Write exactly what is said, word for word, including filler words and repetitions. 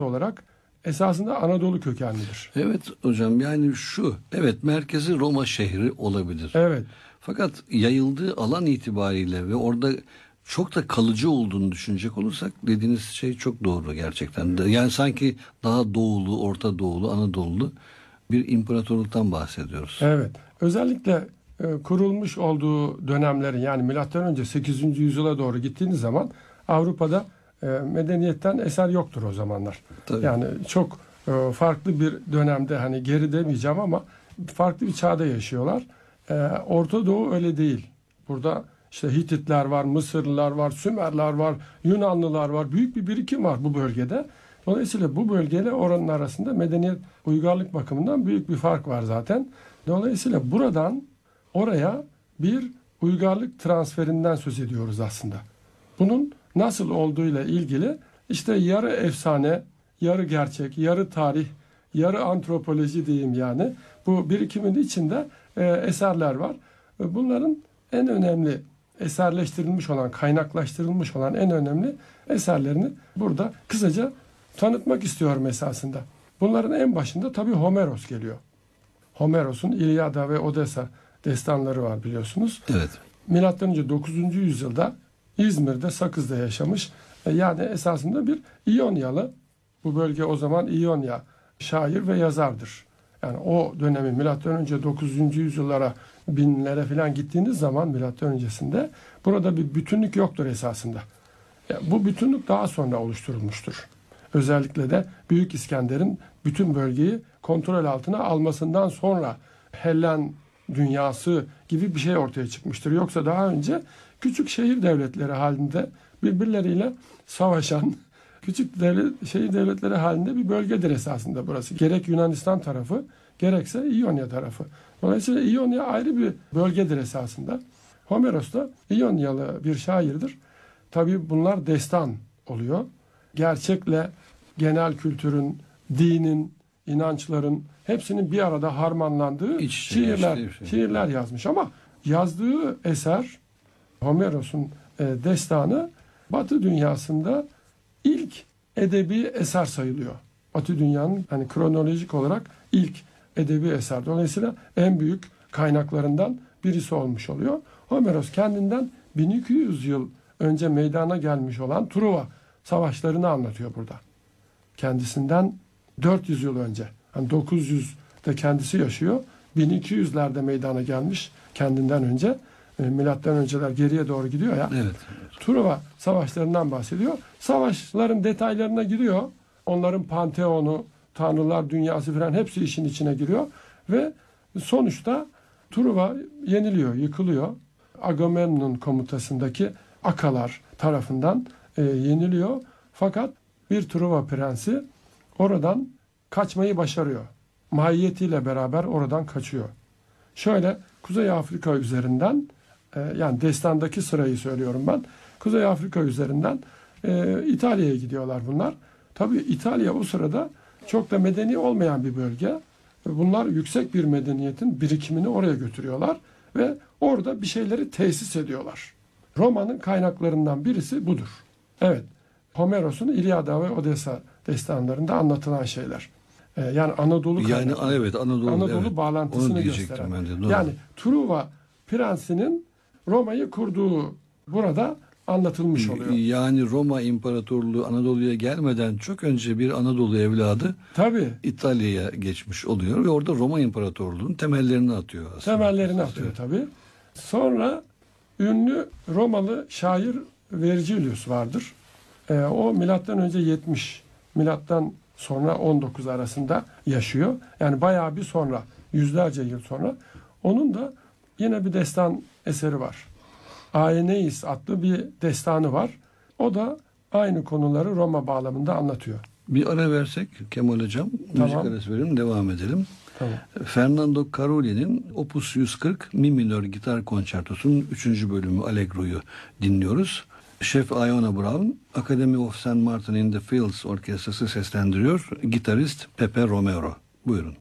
olarak esasında Anadolu kökenlidir. Evet hocam, yani şu, evet merkezi Roma şehri olabilir. Evet. Fakat yayıldığı alan itibariyle ve orada çok da kalıcı olduğunu düşünecek olursak dediğiniz şey çok doğru gerçekten de. Yani sanki daha doğulu, Orta Doğulu, Anadolu'lu bir imparatorluktan bahsediyoruz. Evet. Özellikle e, kurulmuş olduğu dönemlerin, yani milattan önce sekizinci yüzyıla doğru gittiğiniz zaman Avrupa'da e, medeniyetten eser yoktur o zamanlar. Tabii. Yani çok e, farklı bir dönemde, hani geri demeyeceğim ama farklı bir çağda yaşıyorlar. E, Orta Doğu öyle değil. Burada işte Hititler var, Mısırlılar var, Sümerler var, Yunanlılar var. Büyük bir birikim var bu bölgede. Dolayısıyla bu bölgeyle oranın arasında medeniyet, uygarlık bakımından büyük bir fark var zaten. Dolayısıyla buradan oraya bir uygarlık transferinden söz ediyoruz aslında. Bunun nasıl olduğuyla ilgili işte yarı efsane, yarı gerçek, yarı tarih, yarı antropoloji diyeyim yani. Bu birikimin içinde e, eserler var. Bunların en önemli eserleştirilmiş olan, kaynaklaştırılmış olan en önemli eserlerini burada kısaca tanıtmak istiyorum esasında. Bunların en başında tabii Homeros geliyor. Homeros'un İlyada ve Odessa destanları var biliyorsunuz. Evet. Milattan önce dokuzuncu yüzyılda İzmir'de, Sakız'da yaşamış. Yani esasında bir İyonyalı. Bu bölge o zaman İyonya şair ve yazardır. Yani o dönemi milattan önce dokuzuncu yüzyıllara, binlere falan gittiğiniz zaman milattan öncesinde burada bir bütünlük yoktur esasında. Yani bu bütünlük daha sonra oluşturulmuştur. Özellikle de Büyük İskender'in bütün bölgeyi kontrol altına almasından sonra Hellen dünyası gibi bir şey ortaya çıkmıştır. Yoksa daha önce küçük şehir devletleri halinde birbirleriyle savaşan küçük devlet, şehir devletleri halinde bir bölgedir esasında burası. Gerek Yunanistan tarafı gerekse İonya tarafı. Dolayısıyla İonya ayrı bir bölgedir esasında. Homeros da İyonyalı bir şairdir. Tabii bunlar destan oluyor. Gerçekle genel kültürün, dinin, inançların hepsinin bir arada harmanlandığı İç şiirler, işte, işte. şiirler yazmış. Ama yazdığı eser, Homeros'un e, destanı Batı dünyasında ilk edebi eser sayılıyor. Batı dünyanın hani kronolojik olarak ilk edebi eser. Dolayısıyla en büyük kaynaklarından birisi olmuş oluyor. Homeros kendinden bin iki yüz yıl önce meydana gelmiş olan Truva savaşlarını anlatıyor burada. Kendisinden dört yüz yıl önce. Hani dokuz yüzde kendisi yaşıyor. bin iki yüzlerde meydana gelmiş kendinden önce. E, milattan önceler geriye doğru gidiyor ya. Evet. Truva savaşlarından bahsediyor. Savaşların detaylarına giriyor. Onların panteonu, tanrılar dünyası falan hepsi işin içine giriyor. Ve sonuçta Truva yeniliyor, yıkılıyor. Agamemnon komutasındaki Akalar tarafından e, yeniliyor. Fakat bir Truva prensi oradan kaçmayı başarıyor. Mahiyetiyle beraber oradan kaçıyor. Şöyle Kuzey Afrika üzerinden, e, yani destandaki sırayı söylüyorum ben. Kuzey Afrika üzerinden e, İtalya'ya gidiyorlar bunlar. Tabii İtalya o sırada çok da medeni olmayan bir bölge. Bunlar yüksek bir medeniyetin birikimini oraya götürüyorlar ve orada bir şeyleri tesis ediyorlar. Roma'nın kaynaklarından birisi budur. Evet, Homeros'un İlyada ve Odessa destanlarında anlatılan şeyler. Ee, yani Anadolu yani evet Anadolu, Anadolu evet. bağlantısını gösteren. Ben de, doğru. Yani Truva prensinin Roma'yı kurduğu burada anlatılmış oluyor. Yani Roma İmparatorluğu Anadolu'ya gelmeden çok önce bir Anadolu evladı Tabii. İtalya'ya geçmiş oluyor ve orada Roma İmparatorluğu'nun temellerini atıyor aslında. Temellerini atıyor evet. Tabii. Sonra ünlü Romalı şair Vergilius vardır. Ee, o milattan önce yetmiş, milattan sonra on dokuz arasında yaşıyor. Yani bayağı bir sonra, yüzlerce yıl sonra. Onun da yine bir destan eseri var. Aeneis adlı bir destanı var. O da aynı konuları Roma bağlamında anlatıyor. Bir ara versek Kemal Hocam, tamam. Müzik arası verelim, devam edelim. Tamam. Fernando Caroli'nin Opus yüz kırk Mi minör gitar konçertosunun üçüncü bölümü Allegro'yu dinliyoruz. Şef Iona Brown, Academy of Saint Martin in the Fields orkestrası seslendiriyor. Gitarist Pepe Romero. Buyurun.